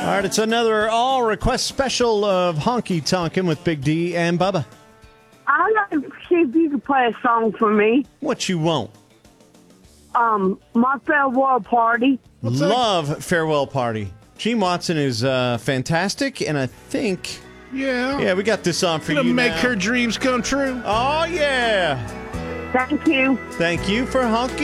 All right, it's another all-request special of Honky Tonkin' with Big D and Bubba. I'd like to see if you could play a song for me. What you want? My Farewell Party. Love Farewell Party. Gene Watson is fantastic, and I think... Yeah, we got this on for you gonna make now. her dreams come true. Oh, yeah. Thank you. Thank you for Honky